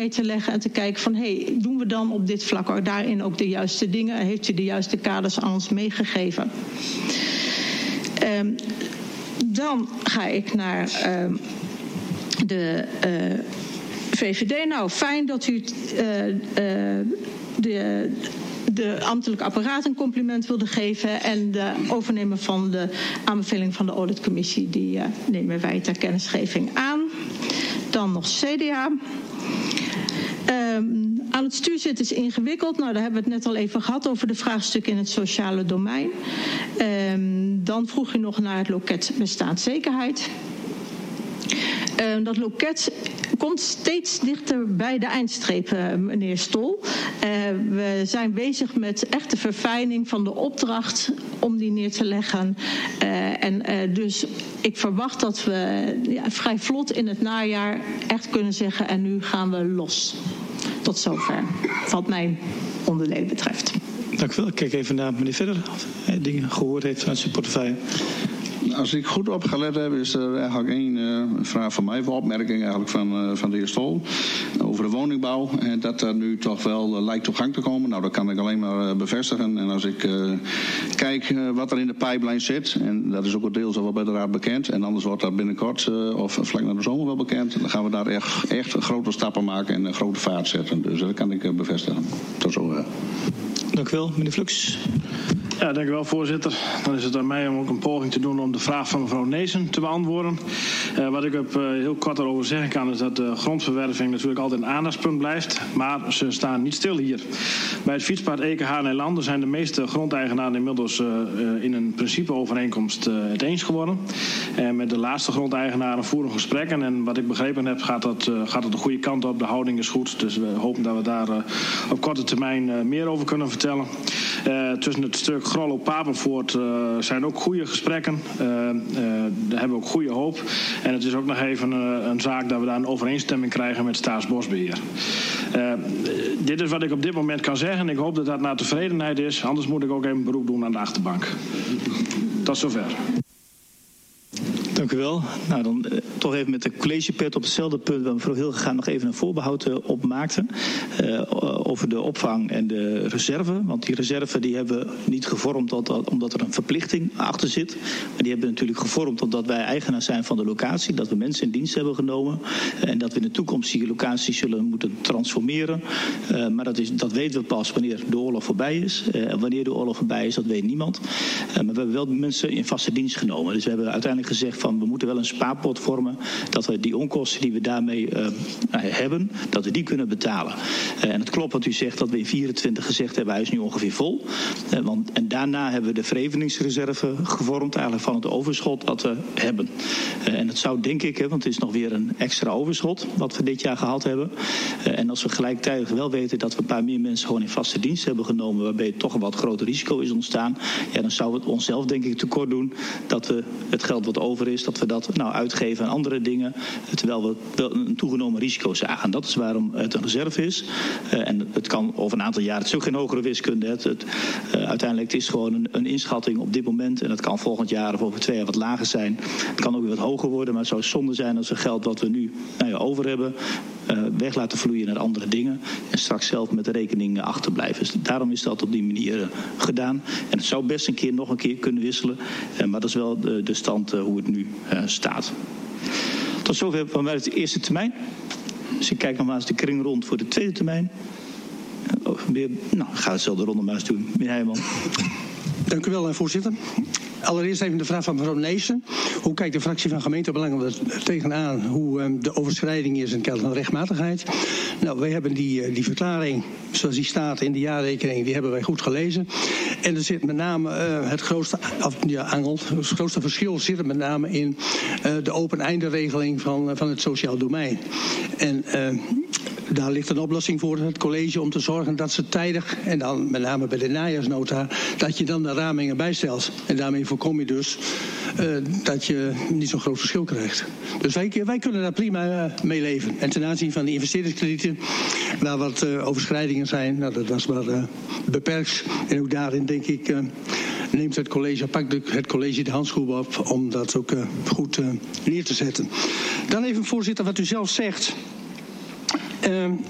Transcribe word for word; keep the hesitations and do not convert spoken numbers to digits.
mee te leggen en te kijken van, hé, hey, doen we dan op dit vlak ook daarin ook de juiste dingen? Heeft u de juiste kaders aan ons meegegeven? Um, dan ga ik naar uh, de uh, V V D. Nou, fijn dat u uh, uh, de... de ambtelijk apparaat een compliment wilde geven en de overnemen van de aanbeveling van de auditcommissie, die uh, nemen wij ter kennisgeving aan. Dan nog C D A. Um, aan het stuur zitten is ingewikkeld. Nou, daar hebben we het net al even gehad over de vraagstukken in het sociale domein. Um, dan vroeg u nog naar het loket bestaanszekerheid. Uh, dat loket komt steeds dichter bij de eindstreep, uh, meneer Stol. Uh, we zijn bezig met echte verfijning van de opdracht om die neer te leggen. Uh, en uh, dus ik verwacht dat we ja, vrij vlot in het najaar echt kunnen zeggen, en nu gaan we los. Tot zover, wat mijn onderdelen betreft. Dank u wel. Ik kijk even naar meneer Verder, of hij dingen gehoord heeft vanuit zijn portefeuille. Als ik goed opgelet heb, is er eigenlijk één uh, vraag van mij, of opmerking eigenlijk van, uh, van de heer Stol, over de woningbouw. En dat er nu toch wel uh, lijkt op gang te komen. Nou, dat kan ik alleen maar uh, bevestigen. En als ik uh, kijk uh, wat er in de pipeline zit, en dat is ook een deels al wel bij de raad bekend, en anders wordt dat binnenkort uh, of vlak na de zomer wel bekend, dan gaan we daar echt, echt grote stappen maken en een grote vaart zetten. Dus dat kan ik uh, bevestigen. Tot zover. Dank u wel, meneer Flux. Ja, dank u wel, voorzitter. Dan is het aan mij om ook een poging te doen om de vraag van mevrouw Neesen te beantwoorden. Uh, wat ik op, uh, heel kort erover zeggen kan, is dat de grondverwerving natuurlijk altijd een aandachtspunt blijft. Maar ze staan niet stil hier. Bij het fietspad Eke Haarlem zijn de meeste grondeigenaren inmiddels uh, uh, in een principeovereenkomst uh, het eens geworden. En met de laatste grondeigenaren voeren we gesprekken. En wat ik begrepen heb, gaat dat, uh, gaat het de goede kant op. De houding is goed. Dus we hopen dat we daar uh, op korte termijn uh, meer over kunnen vertellen. Uh, tussen het stuk Grollo-Papenvoort uh, zijn ook goede gesprekken. Uh, uh, daar hebben we ook goede hoop. En het is ook nog even uh, een zaak dat we daar een overeenstemming krijgen met Staatsbosbeheer. Uh, dit is wat ik op dit moment kan zeggen. Ik hoop dat dat naar tevredenheid is. Anders moet ik ook even een beroep doen aan de achterbank. Tot zover. Dank u wel. Nou, dan uh, toch even met de collegepet op hetzelfde punt waar mevrouw Hilgegaan nog even een voorbehoud uh, op maakte. Uh, over de opvang en de reserve. Want die reserve die hebben we niet gevormd dat, dat, omdat er een verplichting achter zit. Maar die hebben we natuurlijk gevormd omdat wij eigenaar zijn van de locatie. Dat we mensen in dienst hebben genomen. Uh, en dat we in de toekomst die locatie zullen moeten transformeren. Uh, maar dat, is, dat weten we pas wanneer de oorlog voorbij is. Uh, en wanneer de oorlog voorbij is, dat weet niemand. Uh, maar we hebben wel mensen in vaste dienst genomen. Dus we hebben uiteindelijk gezegd van we moeten wel een spaarpot vormen, dat we die onkosten die we daarmee uh, hebben, dat we die kunnen betalen. Uh, en het klopt wat u zegt, dat we in vierentwintig gezegd hebben, hij is nu ongeveer vol. Uh, want, en daarna hebben we de vereveningsreserve gevormd, eigenlijk van het overschot dat we hebben. Uh, en dat zou denk ik, hè, want het is nog weer een extra overschot wat we dit jaar gehad hebben. Uh, en als we gelijktijdig wel weten dat we een paar meer mensen gewoon in vaste dienst hebben genomen, waarbij toch een wat groter risico is ontstaan, ja, dan zou het onszelf denk ik tekort doen dat we het geld wat over is, dat we dat nou uitgeven aan andere dingen, terwijl we wel een toegenomen risico zagen. Dat is waarom het een reserve is. Uh, en het kan over een aantal jaar, het is ook geen hogere wiskunde. Het, het, uh, uiteindelijk het is gewoon een, een inschatting op dit moment. En dat kan volgend jaar of over twee jaar wat lager zijn. Het kan ook weer wat hoger worden, maar het zou zonde zijn als we geld wat we nu nou ja, over hebben, uh, weg laten vloeien naar andere dingen. En straks zelf met de rekening achterblijven. Dus daarom is dat op die manier uh, gedaan. En het zou best een keer nog een keer kunnen wisselen. Uh, maar dat is wel de, de stand uh, hoe het nu uh, staat. Tot zover van mij de eerste termijn. Dus ik kijk nog maar eens de kring rond voor de tweede termijn. Oh, weer, nou, ik ga hetzelfde ronde maar eens doen. Meneer Heijman. Dank u wel, voorzitter. Allereerst even de vraag van mevrouw Neesen. Hoe kijkt de fractie van gemeentebelangen er tegenaan hoe um, de overschrijding is in het kader van rechtmatigheid? Nou, wij hebben die, die verklaring, zoals die staat in de jaarrekening, die hebben wij goed gelezen. En er zit met name uh, het grootste, of, ja, angel, het grootste verschil zit er met name in uh, de open-einde-regeling van, uh, van het sociaal domein. En uh, daar ligt een oplossing voor het college om te zorgen dat ze tijdig, en dan met name bij de najaarsnota, dat je dan de ramingen bijstelt. En daarmee voorkom je dus uh, dat je niet zo'n groot verschil krijgt. Dus wij, wij kunnen daar prima uh, mee leven. En ten aanzien van de investeringskredieten, waar wat uh, overschrijdingen zijn, nou, dat was maar uh, beperkt. En ook daarin denk ik, uh, neemt het college, pakt het college de handschoen op om dat ook uh, goed uh, neer te zetten. Dan even, voorzitter, wat u zelf zegt. Uh,